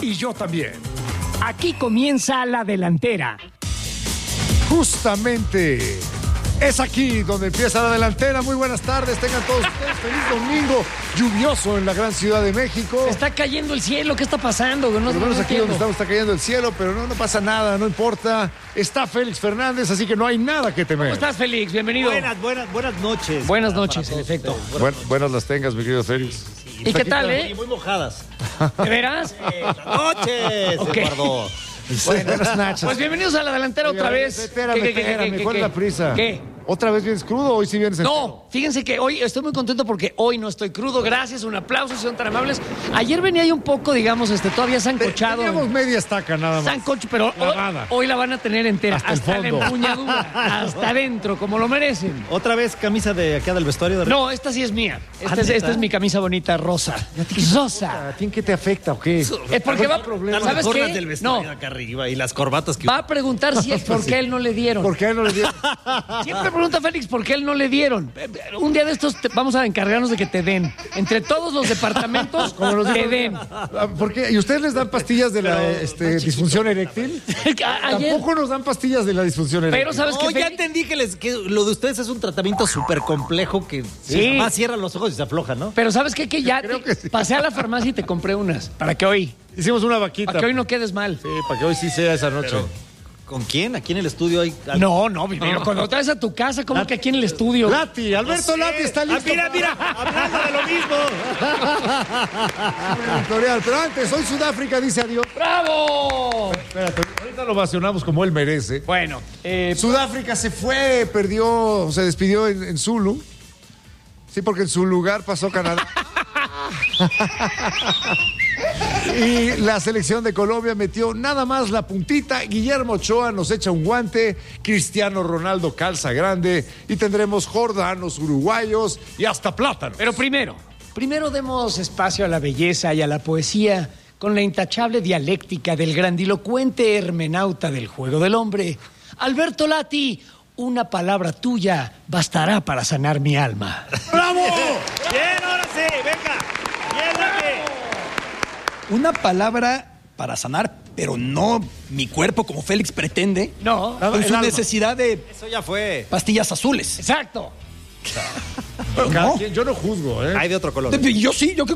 Y yo también. Aquí comienza La Delantera. Justamente es aquí donde empieza La Delantera. Muy buenas tardes, tengan todos ustedes. Feliz domingo lluvioso en la gran Ciudad de México. Está cayendo el cielo, ¿qué está pasando? No, Por lo menos no aquí donde estamos está cayendo el cielo, pero no pasa nada, no importa. Está Félix Fernández, así que no hay nada que temer. ¿Cómo estás, Félix? Bienvenido. Buenas noches. Buenas noches, en efecto. Buenas las tengas, mi querido Félix. ¿Y qué tal, Muy mojadas. ¿De veras? Buenas noches, Okay. Eduardo. Buenas noches. Pues bienvenidos a La Delantera otra vez. Espérame, ¿cuál es la prisa? ¿Qué? ¿Otra vez vienes crudo o hoy sí vienes entero? No, fíjense que hoy estoy muy contento porque hoy no estoy crudo. Gracias, un aplauso, si son tan amables. Ayer venía ahí un poco, digamos, todavía sancochado. Teníamos media estaca nada más. Sancocho, pero hoy la van a tener entera. Hasta el la fondo. empuñadura, hasta adentro, como lo merecen. ¿Otra vez camisa de acá del vestuario? No, esta sí es mía. Esta es mi camisa bonita, rosa. Rosa. ¿A ti en qué te afecta o qué? Es porque va. Las ¿Sabes gorras qué? del vestuario No. acá arriba y las corbatas que... Va a preguntar si es por qué él no le dieron. ¿Por qué no le dieron? Siempre pregunta Félix por qué él no le dieron. Un día de estos vamos a encargarnos de que te den. Entre todos los departamentos, te den. ¿Por qué? ¿Y ustedes les dan pastillas de la disfunción eréctil? Ayer, Tampoco nos dan pastillas de la disfunción eréctil. pero sabes No, que ya entendí que lo de ustedes es un tratamiento súper complejo que Sí. más cierran los ojos y se aflojan, ¿no? Pero sabes qué, que ya Creo que sí. pasé a la farmacia y te compré unas. Para que hoy Hicimos una no quedes mal. Sí, para que hoy sí sea esa noche. ¿Con quién? ¿Aquí en el estudio hay...? No, pero cuando traes a tu casa, ¿cómo que aquí en el estudio? Lati, Alberto Lati está listo. Mira, hablando de lo mismo. Editorial. Pero antes, hoy Sudáfrica dice adiós. ¡Bravo! Espérate, ahorita lo ovacionamos como él merece. Bueno, Sudáfrica se fue, se despidió en Zulu. Sí, porque en su lugar pasó Canadá. Y la selección de Colombia metió nada más la puntita. Guillermo Ochoa nos echa un guante. Cristiano Ronaldo calza grande. Y tendremos jordanos, uruguayos y hasta plátano. pero primero demos espacio a la belleza y a la poesía con la intachable dialéctica del grandilocuente hermenauta del juego del hombre. Alberto Lati, una palabra tuya bastará para sanar mi alma. ¡Bravo! Bien, ahora sí, venga. Bien, Lati. Una palabra para sanar, pero no mi cuerpo como Félix pretende. No, Con el su alma. necesidad de Eso ya fue. pastillas azules. exacto. Cada quien, yo no juzgo, ¿eh? Hay de otro color. Yo sí, ¿yo qué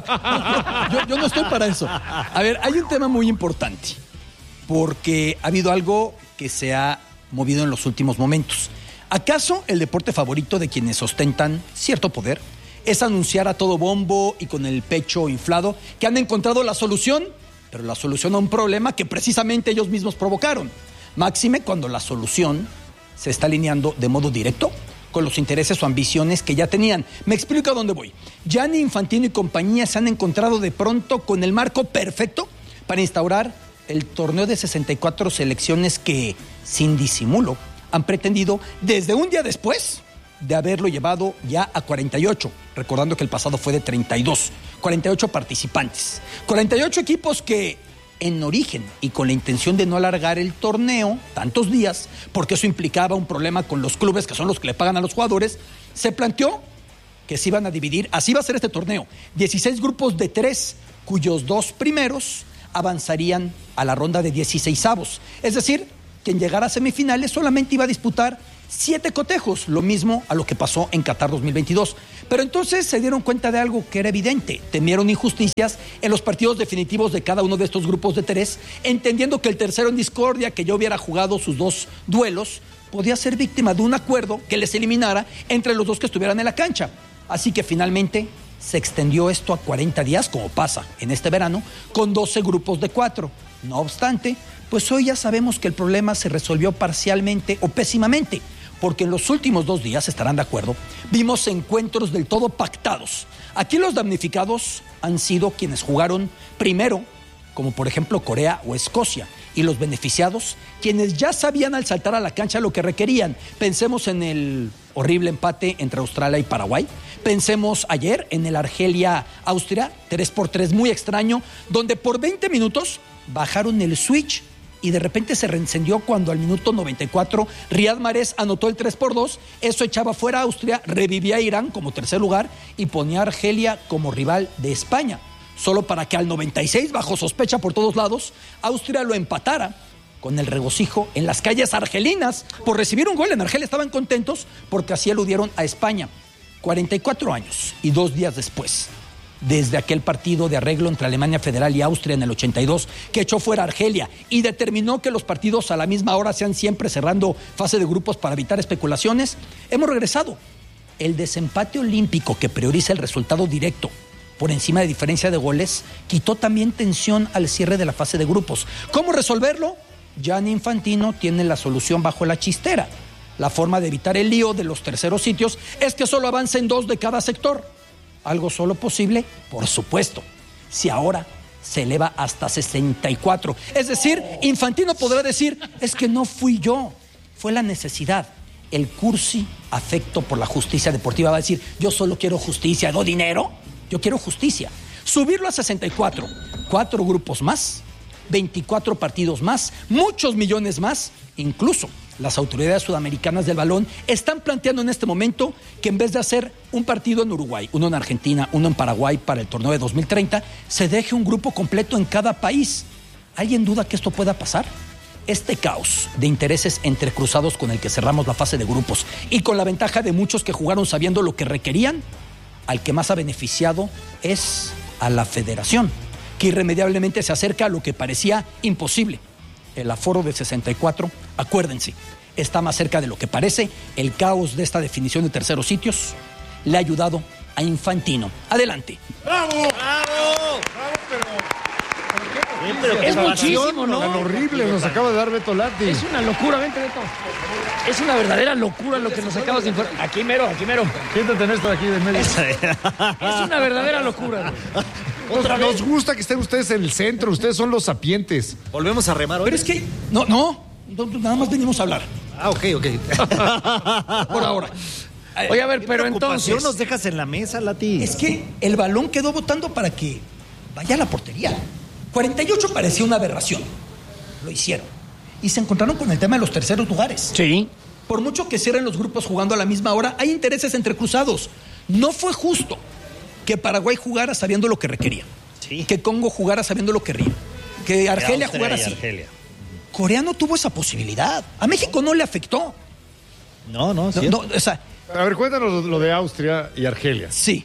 culpa? yo no estoy para eso. A ver, hay un tema muy importante, porque ha habido algo que se ha movido en los últimos momentos. ¿Acaso el deporte favorito de quienes ostentan cierto poder es anunciar a todo bombo y con el pecho inflado que han encontrado la solución, pero la solución a un problema que precisamente ellos mismos provocaron? Máxime cuando la solución se está alineando de modo directo con los intereses o ambiciones que ya tenían. Me explico a dónde voy. Gianni Infantino y compañía se han encontrado de pronto con el marco perfecto para instaurar el torneo de 64 selecciones que, sin disimulo, han pretendido desde un día después de haberlo llevado ya a 48, recordando que el pasado fue de 32, 48 participantes, 48 equipos que en origen y con la intención de no alargar el torneo tantos días, porque eso implicaba un problema con los clubes que son los que le pagan a los jugadores, se planteó que se iban a dividir, así va a ser este torneo, 16 grupos de 3, cuyos 2 primeros avanzarían a la ronda de 16avos, es decir, quien llegara a semifinales solamente iba a disputar 7 cotejos, lo mismo a lo que pasó en Qatar 2022. Pero entonces se dieron cuenta de algo que era evidente, temieron injusticias en los partidos definitivos de cada uno de estos grupos de 3, entendiendo que el tercero en discordia, que ya hubiera jugado sus 2 duelos, podía ser víctima de un acuerdo que les eliminara entre los 2 que estuvieran en la cancha. Así que finalmente se extendió esto a 40 días, como pasa en este verano, con 12 grupos de 4. No obstante, pues hoy ya sabemos que el problema se resolvió parcialmente o pésimamente, porque en los últimos 2 días, estarán de acuerdo, vimos encuentros del todo pactados. Aquí los damnificados han sido quienes jugaron primero, como por ejemplo Corea o Escocia, y los beneficiados, quienes ya sabían al saltar a la cancha lo que requerían. Pensemos en el horrible empate entre Australia y Paraguay. Pensemos ayer en el Argelia-Austria, 3-3 muy extraño, donde por 20 minutos bajaron el switch y de repente se reencendió cuando al minuto 94 Riyad Mahrez anotó el 3-2. Eso echaba fuera a Austria, revivía a Irán como tercer lugar y ponía a Argelia como rival de España. solo para que al 96, bajo sospecha por todos lados, Austria lo empatara con el regocijo en las calles argelinas por recibir un gol. En Argelia estaban contentos porque así eludieron a España. 44 años y 2 días después, desde aquel partido de arreglo entre Alemania Federal y Austria en el 82, que echó fuera a Argelia y determinó que los partidos a la misma hora sean siempre cerrando fase de grupos para evitar especulaciones, hemos regresado. El desempate olímpico que prioriza el resultado directo por encima de diferencia de goles quitó también tensión al cierre de la fase de grupos. ¿Cómo resolverlo? Gianni Infantino tiene la solución bajo la chistera. La forma de evitar el lío de los terceros sitios es que solo avancen 2 de cada sector. ¿Algo solo posible? Por supuesto. Si ahora se eleva hasta 64. Es decir, Infantino podrá decir, es que no fui yo, fue la necesidad. El cursi afecto por la justicia deportiva va a decir, yo solo quiero justicia, ¿no dinero? Yo quiero justicia. Subirlo a 64, 4 grupos más, 24 partidos más, muchos millones más, incluso las autoridades sudamericanas del balón están planteando en este momento que en vez de hacer un partido en Uruguay, uno en Argentina, uno en Paraguay para el torneo de 2030, se deje un grupo completo en cada país. ¿Alguien duda que esto pueda pasar? Este caos de intereses entrecruzados con el que cerramos la fase de grupos y con la ventaja de muchos que jugaron sabiendo lo que requerían, al que más ha beneficiado es a la federación, que irremediablemente se acerca a lo que parecía imposible. El aforo de 64, acuérdense, está más cerca de lo que parece. El caos de esta definición de terceros sitios le ha ayudado a Infantino. Adelante. ¡Bravo! ¡Bravo! Pero es muchísimo, ¿no? Tan horrible nos acaba de dar Beto Lati. Es una locura, vente, Beto. Es una verdadera locura lo que nos acabas de informar. Aquí mero. Siéntate en esto de aquí de medio. Es una verdadera locura. Nos gusta que estén ustedes en el centro. Ustedes son los sapientes. Volvemos a remar hoy. Pero es que, no, nada más venimos a hablar. Ah, ok. Por ahora. Oye, a ver, ¿Qué pero preocupación entonces... nos dejas en la mesa, Lati? Es que el balón quedó botando para que vaya a la portería. 48 parecía una aberración. Lo hicieron. Y se encontraron con el tema de los terceros lugares. Sí. Por mucho que cierren los grupos jugando a la misma hora, hay intereses entrecruzados. No fue justo que Paraguay jugara sabiendo lo que requería. Sí. Que Congo jugara sabiendo lo que quería. Que Argelia Austria jugara y así. Argelia. Corea no tuvo esa posibilidad. A México no le afectó. No, sí. No, o sea, A ver, cuéntanos lo de Austria y Argelia. sí.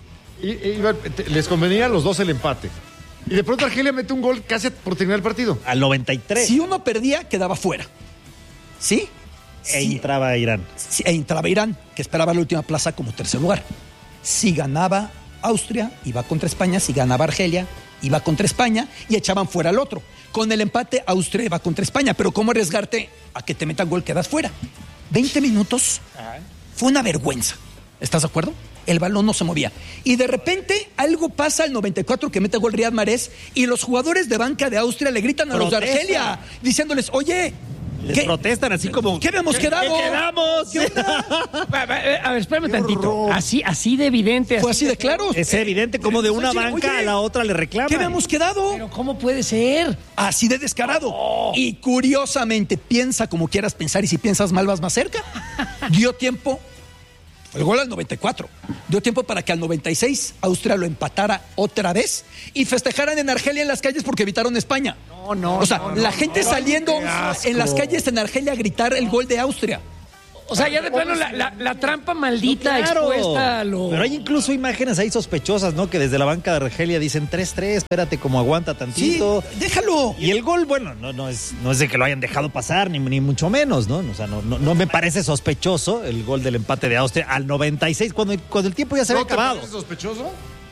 Les convenía a los dos el empate. Y de pronto Argelia mete un gol casi por terminar el partido. Al 93. Si uno perdía, quedaba fuera. ¿Sí? Entraba Irán. Sí, e entraba Irán, que esperaba la última plaza como tercer lugar. Si ganaba Austria, iba contra España. Si ganaba Argelia, iba contra España y echaban fuera al otro. Con el empate, Austria iba contra España. Pero ¿cómo arriesgarte a que te metan gol, quedas fuera? 20 minutos fue una vergüenza. ¿Estás de acuerdo? El balón no se movía. Y de repente algo pasa al 94 que mete gol Riyad Mahrez y los jugadores de banca de Austria le gritan a los de Argelia diciéndoles, oye, Les protestan así como... ¿qué habíamos quedado? ¿Qué quedamos? ¿Qué onda? A ver, espérame tantito. Así de evidente. Fue así de claro. Es evidente como de una Oye, banca a la otra le reclaman. ¿Qué habíamos quedado? Pero ¿cómo puede ser? Así de descarado. Y curiosamente, piensa como quieras pensar y si piensas mal vas más cerca. Dio tiempo, el gol al 94, dio tiempo para que al 96 Austria lo empatara otra vez y festejaran en Argelia en las calles porque evitaron España. No. O sea, la gente saliendo en las calles en Argelia a gritar el gol de Austria. O sea, ya de plano la trampa maldita expuesta a lo... Pero hay incluso imágenes ahí sospechosas, ¿no? Que desde la banca de Argelia dicen 3-3, espérate, como aguanta Sí, tantito. déjalo. Y el gol, bueno, no es de que lo hayan dejado pasar, ni mucho menos, ¿no? O sea, no me parece sospechoso el gol del empate de Austria al 96, cuando el tiempo ya se había ¿No te acabado. parece sospechoso?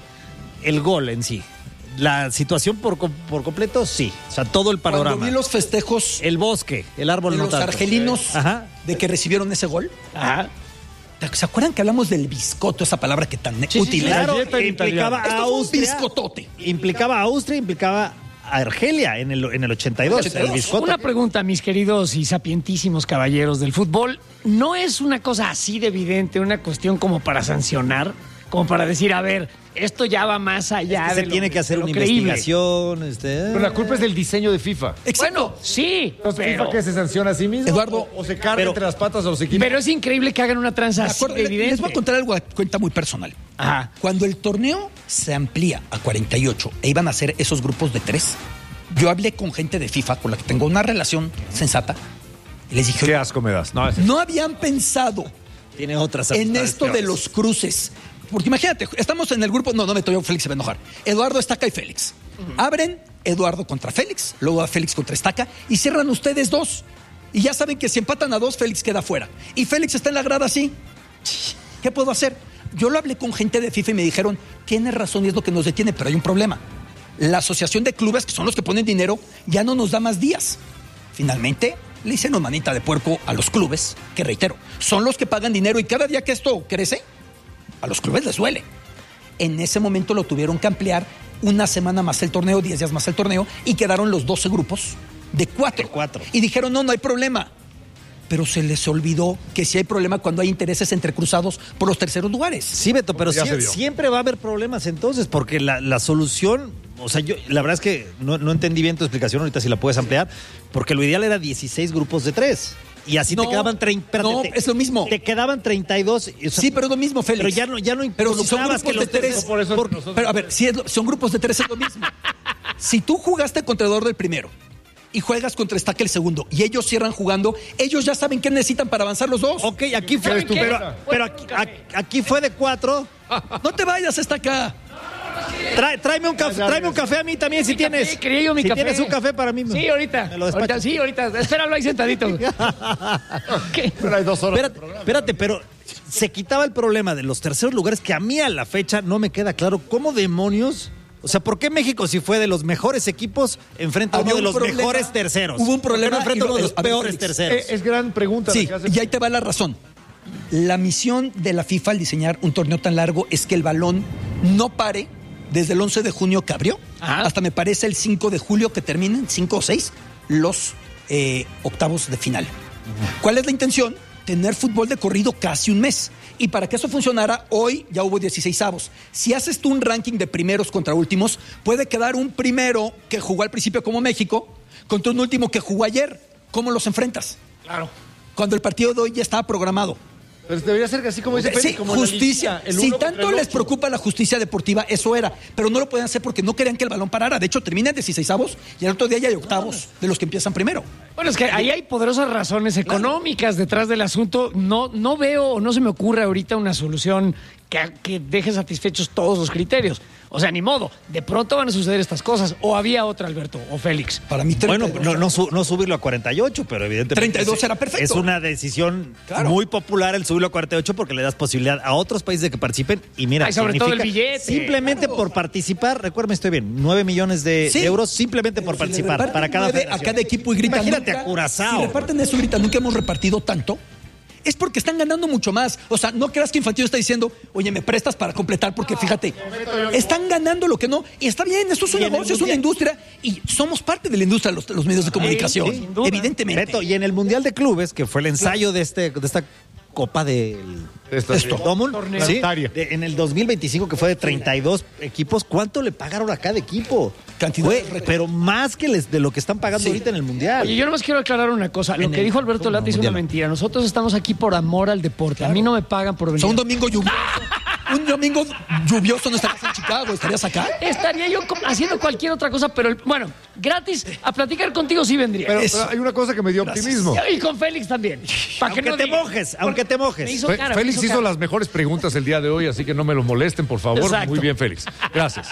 El gol en sí. La situación por completo, sí. O sea, todo el panorama. Cuando vi los festejos El bosque, el árbol de no los tanto. argelinos Ajá. de que recibieron ese gol. Ajá. ¿Se acuerdan que hablamos del biscotto, esa palabra que tan útil sí, es? Claro, Galleta en implicaba italiano. a Esto fue un Austria. biscotote. Implicaba a Austria, implicaba a Argelia en el 82. 82. El biscotto. Una pregunta, mis queridos y sapientísimos caballeros del fútbol. ¿No es una cosa así de evidente, una cuestión como para sancionar? Como para decir, a ver, esto ya va más allá Es que de se lo- tiene que hacer de lo una creíble. investigación. Pero la culpa es del diseño de FIFA. Bueno, sí, Entonces, pero, ¿FIFA que se sanciona a sí mismo? Eduardo, ¿O se carga pero- entre las patas a los equipos? pero es increíble que hagan una tranza De así acuerdo, de les evidente. voy a contar algo a cuenta muy personal. Ajá. Cuando el torneo se amplía a 48 e iban a ser esos grupos de 3, yo hablé con gente de FIFA con la que tengo una relación sensata y les dije, Qué asco me das. No, no habían pensado Tiene otras en amistades esto de peores. los cruces. Porque imagínate, estamos en el grupo, no me estoy, Félix se va a enojar. Eduardo, Estaca y Félix. Abren Eduardo contra Félix, luego a Félix contra Estaca y cierran ustedes 2. Y ya saben que si empatan a 2, Félix queda fuera. Y Félix está en la grada así. ¿Qué puedo hacer? Yo lo hablé con gente de FIFA y me dijeron, tienes razón y es lo que nos detiene, pero hay un problema. La asociación de clubes, que son los que ponen dinero, ya no nos da más días. Finalmente, le hicieron manita de puerco a los clubes, que reitero, son los que pagan dinero y cada día que esto crece, a los clubes les duele. En ese momento lo tuvieron que ampliar una semana más el torneo, 10 días más el torneo, y quedaron los 12 grupos de 4. De 4. Y dijeron, no hay problema. Pero se les olvidó que sí hay problema cuando hay intereses entrecruzados por los terceros lugares. Sí, Beto, pero Ya se vio. siempre va a haber problemas entonces, porque la solución, o sea, yo la verdad es que no entendí bien tu explicación, ahorita si la puedes ampliar, porque lo ideal era 16 grupos de 3. Y así No, te quedaban 30. no, es lo mismo. Te quedaban 32. O sea, Sí, pero es lo mismo, Félix. pero ya no Pero si son involucrabas grupos de 3, por eso nosotros- pero a ver, si son grupos de 3 es lo mismo. Si tú jugaste contra Eduardo el primero y juegas contra Estaca el segundo y ellos cierran jugando, ellos ya saben qué necesitan para avanzar los dos. Ok, aquí fue, ¿Saben qué? pero aquí fue de 4. No te vayas, Estaca. Tráeme un café a mí también si tienes. Café, quería yo mi si café. tienes un café para mí. Sí, ahorita. Me lo despacho. Ahorita. Espéralo ahí sentadito. ¿Qué? Pero hay 2 horas. Espérate, pero se quitaba el problema de los terceros lugares que a mí a la fecha no me queda claro cómo demonios. O sea, ¿por qué México, si fue de los mejores equipos, enfrenta a uno Había de un los problema, mejores terceros? hubo un ¿Por qué no problema enfrenta a y uno de los a ver, peores Félix, terceros? Es gran pregunta. Sí, la que hace- y ahí te va la razón. La misión de la FIFA al diseñar un torneo tan largo es que el balón no pare desde el 11 de junio que abrió Ajá. hasta me parece el 5 de julio que terminen, 5 o 6, los octavos de final. ¿Cuál es la intención? Tener fútbol de corrido casi un mes. Y para que eso funcionara, hoy ya hubo 16avos. Si haces tú un ranking de primeros contra últimos, puede quedar un primero que jugó al principio como México contra un último que jugó ayer. ¿Cómo los enfrentas? Claro. Cuando el partido de hoy ya estaba programado. Pero debería ser así como dice Sí, Félix, como en la justicia. liguilla, el Si uno contra tanto el les ocho. preocupa la justicia deportiva, eso era. Pero no lo pueden hacer porque no querían que el balón parara. De hecho, terminan 16avos y el otro día ya hay octavos de los que empiezan primero. Bueno, es que ahí hay poderosas razones económicas detrás del asunto. No veo o no se me ocurre ahorita una solución que deje satisfechos todos los criterios. O sea, ni modo. De pronto van a suceder estas cosas. O había otra, Alberto, o Félix. Para mí, 32. Bueno, no subirlo a 48, pero evidentemente 32 era perfecto. Es una decisión Claro. muy popular el subirlo a 48 porque le das posibilidad a otros países de que participen y mira, Ay, sobre todo el significa billete. simplemente por participar, recuérdame, estoy bien, 9 millones de Sí. euros simplemente por Si le participar reparten para cada 9 a federación. cada equipo y gritan. Imagínate nunca, a Curazao. Si reparten eso y gritan, nunca hemos repartido tanto. Es porque están ganando mucho más. O sea, no creas que Infantino está diciendo, oye, me prestas para completar, porque fíjate, están ganando lo que no. Y está bien, esto es un Y en el negocio, es una mundial- industria. Y somos parte de la industria, los medios de comunicación. sin duda. Evidentemente. Beto, y en el Mundial de Clubes, que fue el ensayo de esta Copa del Esto sí. Domul, Torneo. sí, Planetaria. en el 2025, que fue de 32 equipos, ¿cuánto le pagaron a cada equipo? Cantidad Fue, de- pero más que de lo que están pagando Sí. ahorita en el Mundial. Oye, yo nomás quiero aclarar una cosa. Lo En que el- dijo Alberto ¿cómo? Lati es una Mundial. mentira. Nosotros estamos aquí por amor al deporte. A mí no me pagan por O venir. sea, un domingo lluvioso. Un domingo lluvioso no estarías en Chicago, estarías acá. Estaría yo haciendo cualquier otra cosa, pero bueno, gratis, a platicar contigo sí vendría. Pero, Eso. pero hay una cosa que me dio optimismo. Y con Félix también. Para Aunque te mojes, aunque te mojes. Me hizo Fe- cara, Félix me hizo cara. las mejores preguntas el día de hoy, así que no me lo molesten, por favor. Exacto. Muy bien, Félix. Gracias.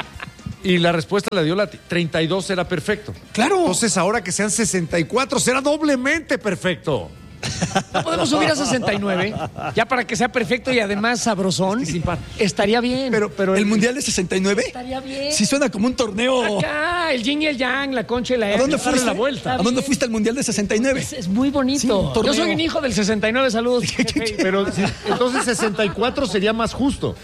Y la respuesta la dio Lati. 32 era perfecto. Claro. Entonces, ahora que sean 64, será doblemente perfecto. ¿No podemos subir a 69? Ya para que sea perfecto y además sabrosón. Estaría bien. Pero ¿El Mundial de 69? Estaría bien. Sí suena como un torneo. Acá, el yin y el yang, la concha y la ¿A dónde darle fuiste? la vuelta. ¿A dónde fuiste al Mundial de 69? Es muy bonito. Sí, un torneo. Yo soy un hijo del 69, saludos. Pero entonces 64 sería más justo.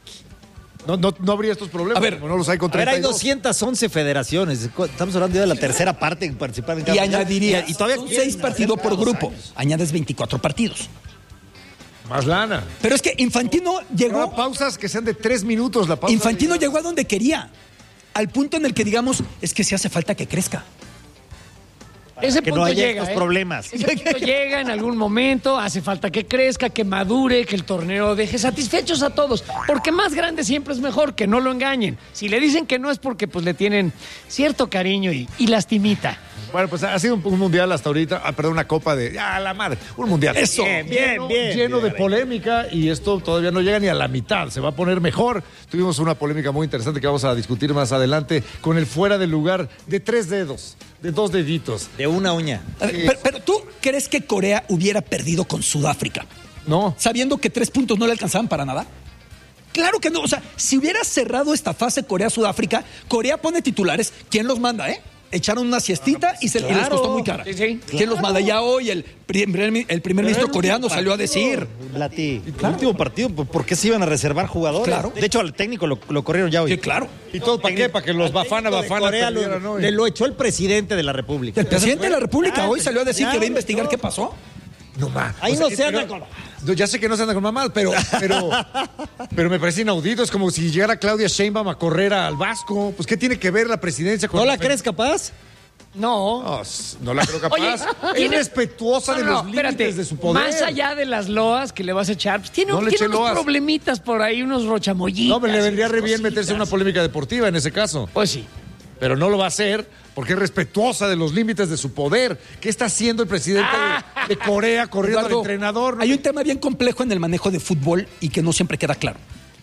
No habría estos problemas. A ver, como no los hay con A ver, hay 32. 211 federaciones. Estamos hablando ya de la tercera parte en participar en cada Y mundial. añadiría, Y todavía son quieren 6 partidos hacer por cada grupo. 2 años. Añades 24 partidos. Más lana. Pero es que Infantino Ahora, llegó, pausas que sean de 3 minutos. La pausa Infantino llegó a donde quería. Al punto en el que digamos, es que sí hace falta que crezca. Ese que punto no haya llega, estos problemas. Ese punto llega en algún momento, hace falta que crezca, que madure, que el torneo deje satisfechos a todos. Porque más grande siempre es mejor, que no lo engañen. Si le dicen que no es porque pues le tienen cierto cariño y lastimita. Bueno, pues ha sido un mundial hasta ahorita, perdón, una copa de... ¡Ah, la madre! Un mundial. Eso. Lleno de polémica y esto todavía no llega ni a la mitad. Se va a poner mejor. Tuvimos una polémica muy interesante que vamos a discutir más adelante con el fuera del lugar de 3 dedos, de 2 deditos. De una uña. A ver, pero ¿tú crees que Corea hubiera perdido con Sudáfrica? No. Sabiendo que 3 puntos no le alcanzaban para nada. Claro que no. O sea, si hubiera cerrado esta fase Corea-Sudáfrica, Corea pone titulares. ¿Quién los manda, Echaron una siestita y les costó muy cara. Sí. ¿Quién los manda? Ya hoy el primer ministro coreano salió a decir. Lati, el último partido, ¿por qué se iban a reservar jugadores? Claro. De hecho, al técnico lo corrieron ya hoy. Sí, claro. ¿Y todo para qué? Para que los Bafana Corea perdieran hoy. le lo echó el presidente de la República. El presidente de la República hoy salió a decir ya, que va a investigar qué pasó. No más. Ahí no se anda con... No, ya sé que no se anda con mamás, pero me parece inaudito. Es como si llegara Claudia Sheinbaum a correr al Vasco. Pues, ¿qué tiene que ver la presidencia con... ¿No la crees capaz? No. No la creo capaz. Oye, es tiene- respetuosa de los límites de su poder. Más allá de las loas que le vas a echar, pues tiene, No le tiene eche unos loas. problemitas por ahí, unos rochamollitas. No, me le vendría re bien cositas. meterse en una polémica deportiva en ese caso. Pues sí. Pero no lo va a hacer porque es respetuosa de los límites de su poder. ¿Qué está haciendo el presidente de Corea corriendo Eduardo, al entrenador? Hay un tema bien complejo en el manejo de fútbol y que no siempre queda claro.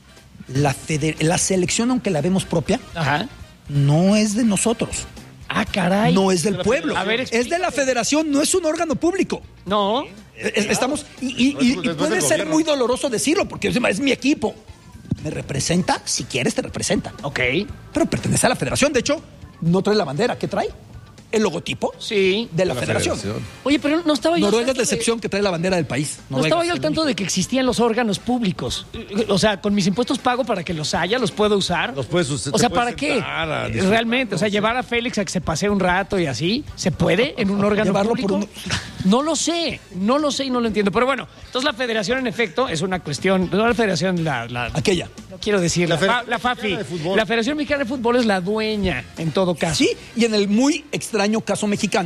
La selección, aunque la vemos propia, Ajá. no es de nosotros. Ah, caray. No es del pueblo. A ver, es de la federación, no es un órgano público. No. Estamos y Después puede del ser gobierno. muy doloroso decirlo porque es mi equipo. Me representa, si quieres te representa. Ok. Pero pertenece a la federación. De hecho, no trae la bandera. ¿Qué trae? El logotipo Sí. de la federación. Oye, pero no estaba yo. Noruega es al la tanto de- excepción que trae la bandera del país. No Noruega. estaba yo al tanto de que existían los órganos públicos. O sea, con mis impuestos pago para que los haya, los puedo usar. Los puedes usar, O sea, te puedes ¿para qué? sentar a disfrutar, Realmente, o sea, llevar a Félix a que se pasee un rato y así, ¿se puede en un órgano Llevarlo público? por No lo sé y no lo entiendo. Pero bueno, entonces la federación en efecto es una cuestión, no la federación, Aquella. no quiero decir, La la FAFI. Mexicana de Fútbol. La Federación Mexicana de Fútbol es la dueña en todo caso. Sí, y en el muy extraño caso mexicano,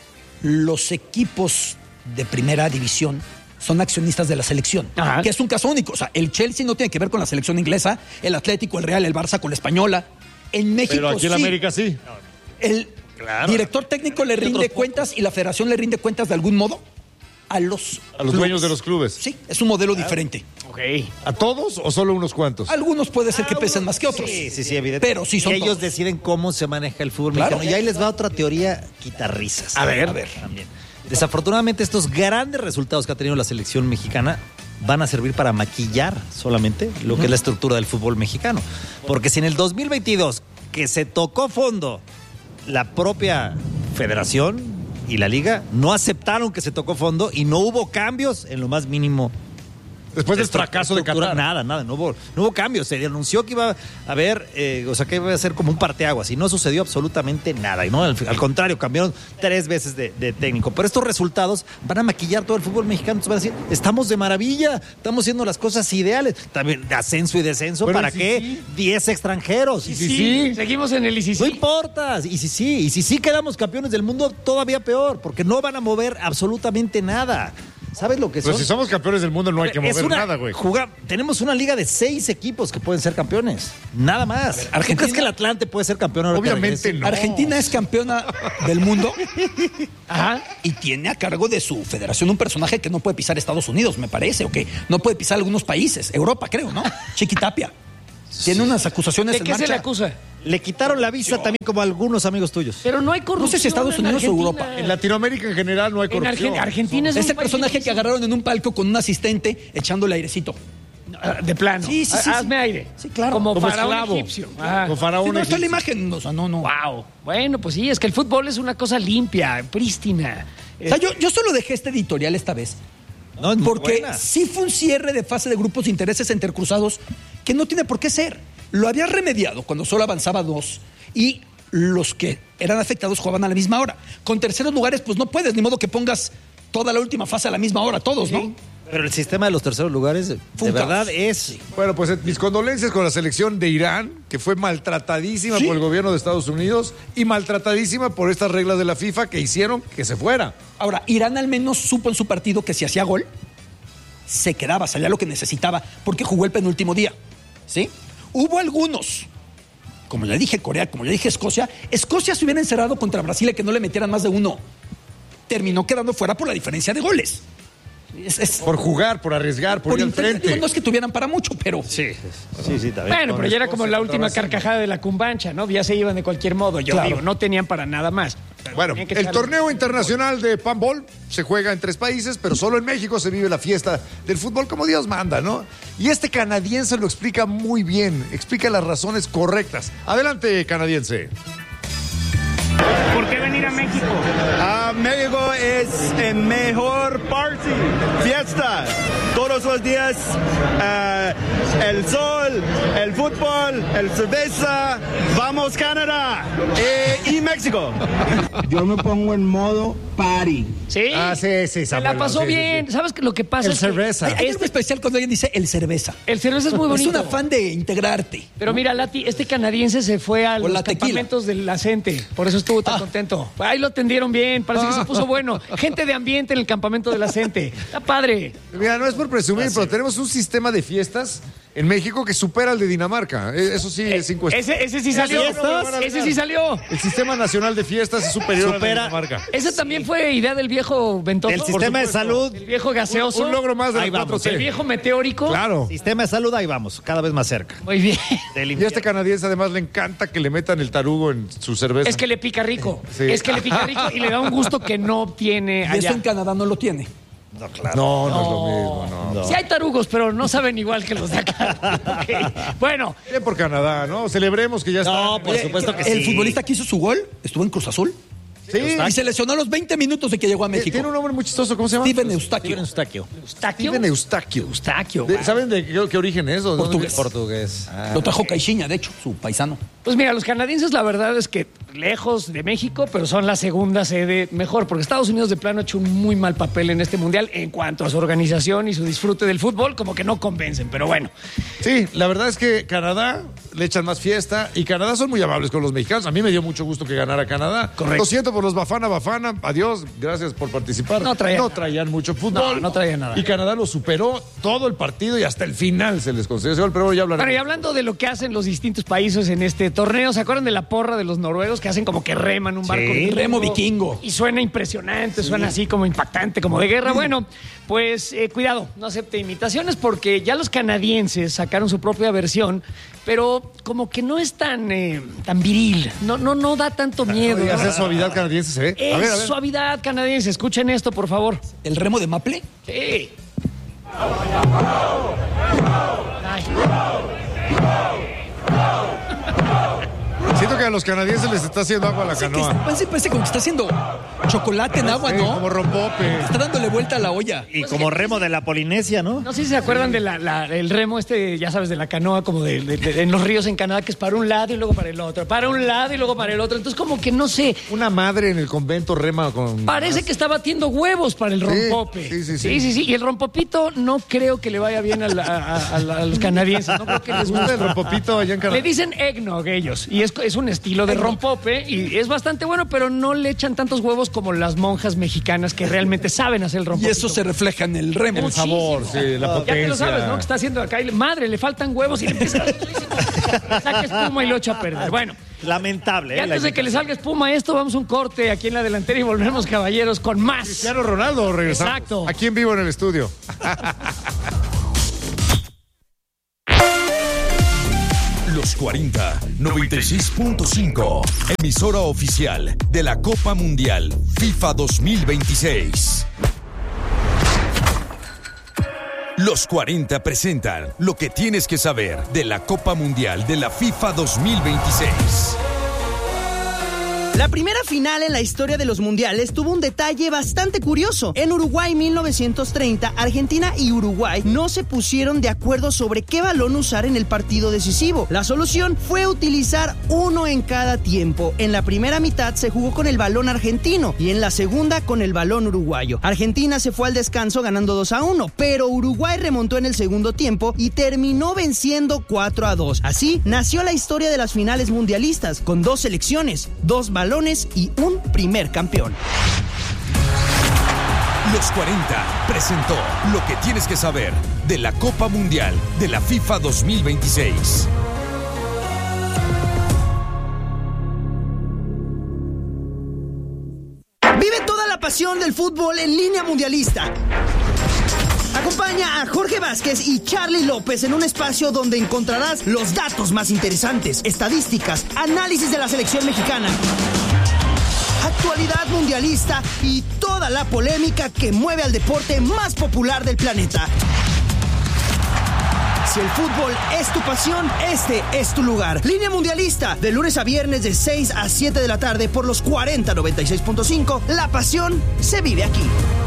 los equipos de primera división son accionistas de la selección, Ajá. que es un caso único. O sea, el Chelsea no tiene que ver con la selección inglesa, el Atlético, el Real, el Barça con la española. En México Pero aquí en sí. América sí. El director técnico le rinde cuentas y la federación le rinde cuentas de algún modo a los clubes. dueños de los clubes. Sí, es un modelo diferente. Ok. ¿A todos o solo unos cuantos? Algunos puede ser que pesen más que otros. Sí, evidente. Pero sí son Y ellos todos. deciden cómo se maneja el fútbol Claro. mexicano. Y ahí les va otra teoría quitarrisas. A ver. También. Desafortunadamente, estos grandes resultados que ha tenido la selección mexicana van a servir para maquillar solamente lo que es la estructura del fútbol mexicano. Porque si en el 2022, que se tocó fondo la propia federación y la liga, no aceptaron que se tocó fondo y no hubo cambios en lo más mínimo. Después del fracaso de Estructura, Qatar. Nada, no hubo cambios. Se anunció que iba a haber, o sea, que iba a ser como un parteaguas y no sucedió absolutamente nada. Y no, al contrario, cambiaron 3 veces de técnico. Pero estos resultados van a maquillar todo el fútbol mexicano. Entonces van a decir, estamos de maravilla, estamos haciendo las cosas ideales. También de ascenso y descenso, Pero ¿para ¿y si qué? sí? 10 extranjeros. ¿Y si sí? Seguimos en el No ICC. importa, y si sí quedamos campeones del mundo, todavía peor, porque no van a mover absolutamente nada. ¿Sabes lo que son? Pero si somos campeones del mundo no hay que Es mover una- nada, güey. Tenemos una liga de 6 equipos que pueden ser campeones. Nada más. ¿Tú Argentina- crees que el Atlante puede ser campeón ahora que Obviamente regrese? no. Argentina es campeona del mundo Ajá. y tiene a cargo de su federación un personaje que no puede pisar Estados Unidos, me parece, o que no puede pisar algunos países, Europa creo, ¿no? Chiquitapia. Tiene unas acusaciones ¿De en qué se marcha. le acusa? Le quitaron la visa también como a algunos amigos tuyos. Pero no hay corrupción. No sé si Estados en Unidos o Argentina. Europa. En Latinoamérica en general no hay En corrupción. Argentina es un Ese país personaje que difícil. agarraron en un palco con un asistente echándole airecito. De plano. Sí, sí, sí, Hazme sí. aire. Sí, claro. Como Como faraón esclavo. egipcio. Ajá. Con faraón Sí, no, está la egipcio. imagen, o sea, no. Wow. Bueno, pues sí, es que el fútbol es una cosa limpia, prístina. O sea, yo solo dejé este editorial esta vez. No, es muy Porque buena. sí fue un cierre de fase de grupos de intereses intercruzados que no tiene por qué ser. Lo había remediado cuando solo avanzaba 2 y los que eran afectados jugaban a la misma hora. Con terceros lugares, pues no puedes, ni modo que pongas toda la última fase a la misma hora, todos, ¿no? Pero el sistema de los terceros lugares, de verdad, es... Bueno, pues mis condolencias con la selección de Irán, que fue maltratadísima Sí. por el gobierno de Estados Unidos y maltratadísima por estas reglas de la FIFA que hicieron que se fuera. Ahora, Irán al menos supo en su partido que si hacía gol, se quedaba, salía lo que necesitaba, porque jugó el penúltimo día. ¿Sí? Hubo algunos, como ya dije Corea, como ya dije Escocia se hubiera encerrado contra Brasil y que no le metieran más de uno. Terminó quedando fuera por la diferencia de goles. Por jugar, por arriesgar, por ir al interés, frente. digo, no es que tuvieran para mucho, pero... Sí, también. Bueno, pero ya era como la última Brasil. carcajada de la cumbancha, ¿no? Ya se iban de cualquier modo. Yo Claro. digo, no tenían para nada más. Bueno, Tenían que el estar- torneo internacional de Panball se juega en 3 países, pero solo en México se vive la fiesta del fútbol como Dios manda, ¿no? Y este canadiense lo explica muy bien, explica las razones correctas. Adelante, canadiense. ¿Por qué venir a México? México es el mejor party, fiesta, todos los días, el sol, el fútbol, el cerveza, vamos Canadá y México. Yo me pongo en modo party. Sí. Sí, Se Samuel, la pasó sí, sí, bien. ¿Sabes qué? Lo que pasa El es que cerveza. Hay algo especial cuando alguien dice el cerveza. el cerveza es muy bonito. Es un afán de integrarte. Pero mira, Lati, este canadiense se fue a O los la tequila. campamentos del Acente. Por eso estuvo tan contento. Ahí lo atendieron bien. Parece que se puso bueno. Gente de ambiente en el campamento del Acente. Está padre. Mira, no es por presumir, pero tenemos un sistema de fiestas en México que supera al de Dinamarca. Eso sí, es sin cuestión. Ese sí salió. Ese sí salió. El sistema nacional de fiestas es superior Supera. al de Dinamarca. Esa también fue idea del viejo Ventoso. El sistema de salud, El viejo gaseoso. Un logro más de Ahí la vamos, 4C. El viejo meteórico. Claro. sistema de salud, ahí vamos, cada vez más cerca. Muy bien. Del Y a infierno. este canadiense además le encanta que le metan el tarugo en su cerveza. Es que le pica rico. Sí. Es que le pica rico y le da un gusto que no obtiene Y allá. eso en Canadá no lo tiene. No, claro. No, no es lo mismo, no. Sí hay tarugos, pero no saben igual que los de acá. Ok. Bueno, Bien por Canadá, ¿no? Celebremos que ya está. No, por supuesto que El sí. futbolista que hizo su gol estuvo en Cruz Azul. Sí. Y se lesionó a los 20 minutos de que llegó a México. Tiene un nombre muy chistoso, ¿cómo se llama? Steven Eustaquio. Eustaquio. Eustaquio. Steven Eustaquio. Eustaquio. ¿Saben de qué origen es? ¿O de dónde Portugués. Portugués. Lo trajo Caixinha, de hecho, su paisano. Pues mira, los canadienses la verdad es que lejos de México, pero son la segunda sede mejor, porque Estados Unidos de plano ha hecho un muy mal papel en este mundial en cuanto a su organización y su disfrute del fútbol, como que no convencen, pero bueno. Sí, la verdad es que Canadá le echan más fiesta y Canadá son muy amables con los mexicanos. A mí me dio mucho gusto que ganara Canadá. Correcto. Lo siento por los Bafana. Adiós, gracias por participar. No traían mucho fútbol. No traían nada. Y Canadá lo superó todo el partido y hasta el final se les concedió ese gol, pero ya hablaremos. Bueno, y hablando de lo que hacen los distintos países en este torneo, ¿se acuerdan de la porra de los noruegos que hacen como que reman un barco? Sí, remo vikingo. Y suena impresionante, suena así como impactante, como de guerra. Bueno, pues cuidado, no acepte imitaciones porque ya los canadienses sacaron su propia versión, pero como que no es tan viril, no da tanto miedo. Oiga, ¿no? esa suavidad canadiense se ve. Es A ver. suavidad canadiense. Escuchen esto, por favor. ¿El remo de Maple? Sí. Ay. Siento que a los canadienses les está haciendo agua a la canoa. Parece como que está haciendo chocolate en agua, Sí, ¿no? como rompope. Está dándole vuelta a la olla. Y como remo de la Polinesia, ¿no? No sé si se acuerdan de el remo ya sabes, de la canoa, como en los ríos en Canadá, que es para un lado y luego para el otro, para un lado y luego para el otro. Entonces, como que no sé, Una madre en el convento rema con... parece que está batiendo huevos para el rompope. sí. Y el rompopito no creo que le vaya bien a los canadienses. No creo que les ¿Les gusta guste. el rompopito allá en Canadá? Le dicen eggnog ellos, y es un estilo de rompope, y es bastante bueno, pero no le echan tantos huevos como las monjas mexicanas que realmente saben hacer el Y rompopito. eso se refleja en el remo. El sabor, sí, la potencia. Ya que lo sabes, ¿no? Que está haciendo acá. Madre, le faltan huevos y le empieza a saca espuma y lo echa a perder. Bueno, Lamentable, y antes de que le salga espuma a esto, vamos a un corte aquí en la delantera y volvemos, caballeros, con más. Cristiano Ronaldo regresamos. Exacto. Aquí en vivo en el estudio. Los 40, 96.5, emisora oficial de la Copa Mundial FIFA 2026. Los 40 presentan lo que tienes que saber de la Copa Mundial de la FIFA 2026. La primera final en la historia de los mundiales tuvo un detalle bastante curioso. En Uruguay 1930, Argentina y Uruguay no se pusieron de acuerdo sobre qué balón usar en el partido decisivo. La solución fue utilizar uno en cada tiempo. En la primera mitad se jugó con el balón argentino y en la segunda con el balón uruguayo. Argentina se fue al descanso ganando 2-1, pero Uruguay remontó en el segundo tiempo y terminó venciendo 4-2. Así nació la historia de las finales mundialistas, con 2 selecciones, 2 balones y un primer campeón. Los 40 presentó lo que tienes que saber de la Copa Mundial de la FIFA 2026. Vive toda la pasión del fútbol en Línea Mundialista. Acompaña a Jorge Vázquez y Charly López en un espacio donde encontrarás los datos más interesantes, estadísticas, análisis de la selección mexicana, actualidad mundialista y toda la polémica que mueve al deporte más popular del planeta. Si el fútbol es tu pasión, este es tu lugar. Línea Mundialista, de lunes a viernes de 6 a 7 de la tarde por los 4096.5. La pasión se vive aquí.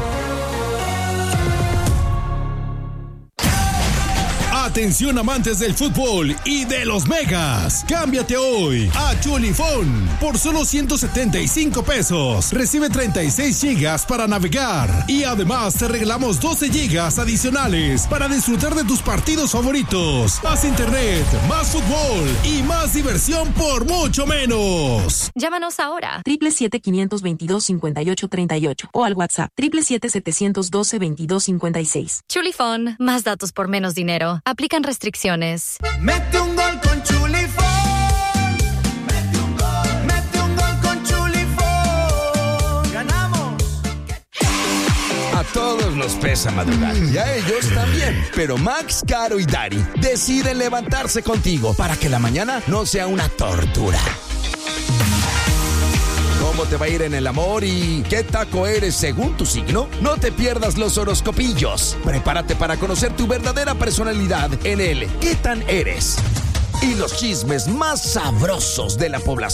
Atención amantes del fútbol y de los megas. Cámbiate hoy a Chulifón por solo 175 pesos. Recibe 36 gigas para navegar y además te regalamos 12 gigas adicionales para disfrutar de tus partidos favoritos. Más internet, más fútbol y más diversión por mucho menos. Llámanos ahora 777-522-5838 o al WhatsApp 777-712-2256. Chulifón, más datos por menos dinero. Aplican restricciones. Mete un gol con Chulifón. Mete un gol con Chulifón. Ganamos. A todos nos pesa madrugar y a ellos también. Pero Max, Caro y Dari deciden levantarse contigo para que la mañana no sea una tortura. ¿Cómo te va a ir en el amor y qué taco eres según tu signo? No te pierdas los horoscopillos. Prepárate para conocer tu verdadera personalidad en el ¿Qué tan eres? Y los chismes más sabrosos de la población